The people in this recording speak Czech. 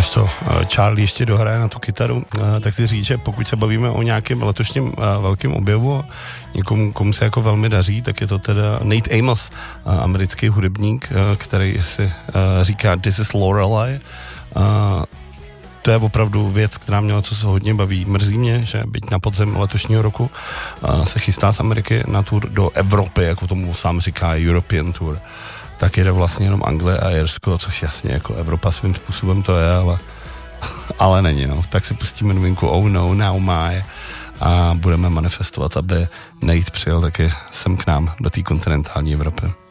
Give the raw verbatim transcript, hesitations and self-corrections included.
to Charlie ještě dohraje na tu kytaru, tak si říct, že pokud se bavíme o nějakém letošním velkém objevu, někomu, komu se jako velmi daří, tak je to teda Nate Amos, americký hudebník, který si říká This is Lorelei. To je opravdu věc, která mě co se hodně baví. Mrzí mě, že byť na podzem letošního roku se chystá z Ameriky na tour do Evropy, jako tomu sám říká European Tour, tak jede vlastně jenom Anglie a Irsko, což jasně jako Evropa svým způsobem to je, ale, ale není, no. Tak si pustíme novinku Oh No, Now My a budeme manifestovat, aby Nate přijel taky sem k nám do té kontinentální Evropy.